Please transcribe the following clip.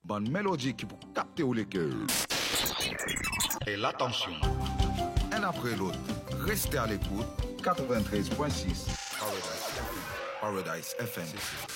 Bonne mélodie qui pour capter les cœurs. Et l'attention. Un après l'autre, restez à l'écoute. 93.6 Paradise FM.